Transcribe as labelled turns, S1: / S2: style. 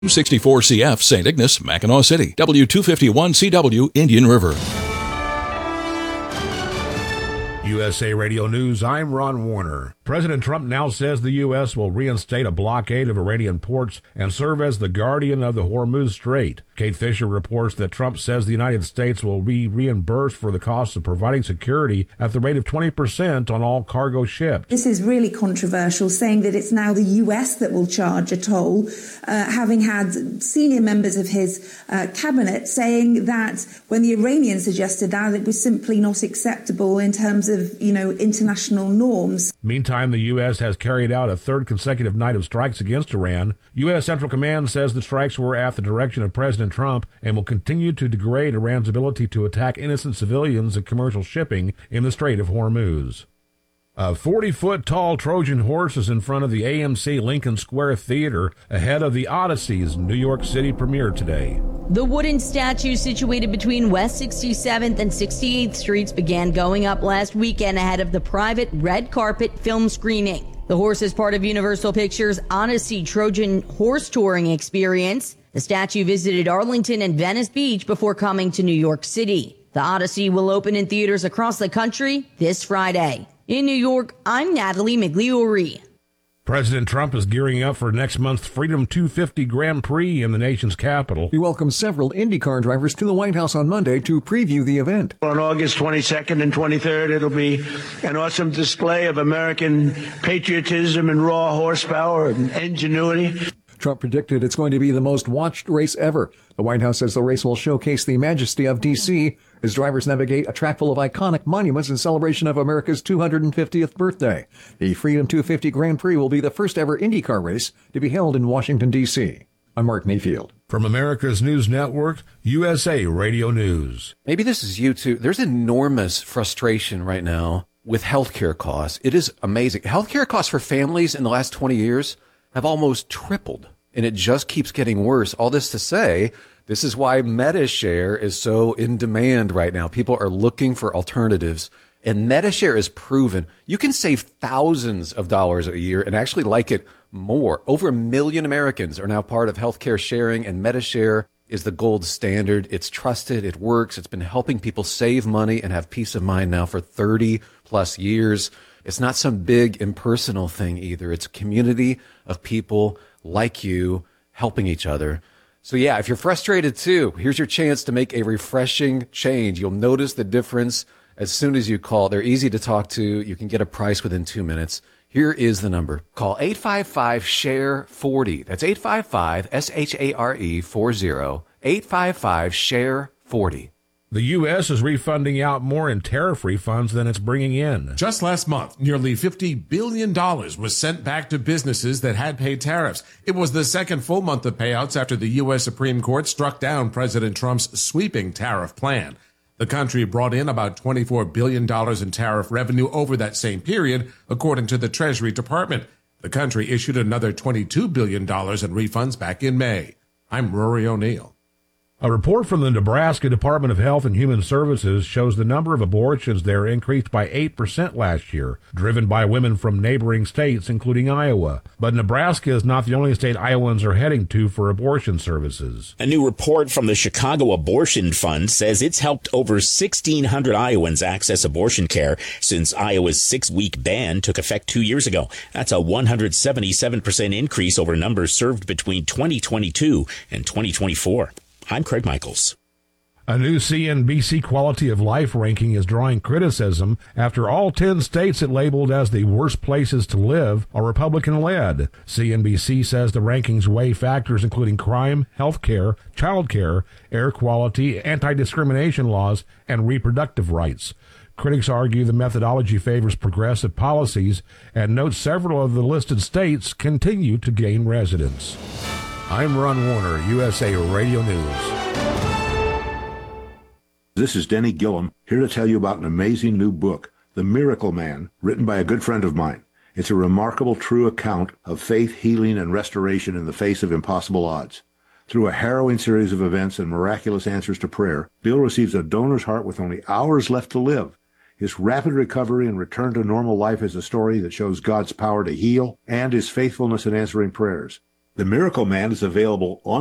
S1: 264CF St. Ignace, Mackinac City. W251CW Indian River.
S2: USA Radio News, I'm Ron Warner. President Trump now says the U.S. will reinstate a blockade of Iranian ports and serve as the guardian of the Hormuz Strait. Kate Fisher reports that Trump says the United States will be reimbursed for the cost of providing security at the rate of 20% on all cargo shipped.
S3: This is really controversial, saying that it's now the U.S. that will charge a toll, having had senior members of his cabinet saying that when the Iranians suggested that, it was simply not acceptable in terms of, international norms.
S2: Meantime, the U.S. has carried out a third consecutive night of strikes against Iran. U.S. Central Command says the strikes were at the direction of President Trump and will continue to degrade Iran's ability to attack innocent civilians and commercial shipping in the Strait of Hormuz. A 40-foot-tall Trojan horse is in front of the AMC Lincoln Square Theater ahead of the Odyssey's New York City premiere today.
S4: The wooden statue situated between West 67th and 68th Streets began going up last weekend ahead of the private red carpet film screening. The horse is part of Universal Pictures' Odyssey Trojan horse touring experience. The statue visited Arlington and Venice Beach before coming to New York City. The Odyssey will open in theaters across the country this Friday. In New York, I'm Natalie Migliori.
S2: President Trump is gearing up for next month's Freedom 250 Grand Prix in the nation's capital.
S5: He welcomes several IndyCar drivers to the White House on Monday to preview the event.
S6: On August 22nd and 23rd, it'll be an awesome display of American patriotism and raw horsepower and ingenuity.
S5: Trump predicted it's going to be the most watched race ever. The White House says the race will showcase the majesty of D.C. as drivers navigate a track full of iconic monuments in celebration of America's 250th birthday. The Freedom 250 Grand Prix will be the first ever IndyCar race to be held in Washington, D.C. I'm Mark Mayfield.
S2: From America's News Network, USA Radio News.
S7: Maybe this is you too. There's enormous frustration right now with healthcare costs. It is amazing. Healthcare costs for families in the last 20 years have almost tripled, and it just keeps getting worse. All this to say, this is why MediShare is so in demand right now. People are looking for alternatives, and MediShare is proven. You can save thousands of dollars a year and actually like it more. Over 1 million Americans are now part of healthcare sharing, and MediShare is the gold standard. It's trusted. It works. It's been helping people save money and have peace of mind now for 30 plus years. It's not some big impersonal thing either. It's a community of people like you helping each other. So yeah, if you're frustrated too, here's your chance to make a refreshing change. You'll notice the difference as soon as you call. They're easy to talk to. You can get a price within 2 minutes. Here is the number. Call 855-SHARE-40. That's 855-SHARE-40. 855-SHARE-40.
S2: The U.S. is refunding out more in tariff refunds than it's bringing in.
S8: Just last month, nearly $50 billion was sent back to businesses that had paid tariffs. It was the second full month of payouts after the U.S. Supreme Court struck down President Trump's sweeping tariff plan. The country brought in about $24 billion in tariff revenue over that same period, according to the Treasury Department. The country issued another $22 billion in refunds back in May. I'm Rory O'Neill.
S2: A report from the Nebraska Department of Health and Human Services shows the number of abortions there increased by 8% last year, driven by women from neighboring states, including Iowa. But Nebraska is not the only state Iowans are heading to for abortion services.
S9: A new report from the Chicago Abortion Fund says it's helped over 1,600 Iowans access abortion care since Iowa's 6-week ban took effect 2 years ago. That's a 177% increase over numbers served between 2022 and 2024. I'm Craig Michaels.
S2: A new CNBC Quality of Life ranking is drawing criticism after all 10 states it labeled as the worst places to live are Republican-led. CNBC says the rankings weigh factors including crime, health care, child care, air quality, anti-discrimination laws, and reproductive rights. Critics argue the methodology favors progressive policies and note several of the listed states continue to gain residents. I'm Ron Warner, USA Radio News.
S10: This is Denny Gillum, here to tell you about an amazing new book, The Miracle Man, written by a good friend of mine. It's a remarkable, true account of faith, healing, and restoration in the face of impossible odds. Through a harrowing series of events and miraculous answers to prayer, Bill receives a donor's heart with only hours left to live. His rapid recovery and return to normal life is a story that shows God's power to heal and his faithfulness in answering prayers. The Miracle Man is available on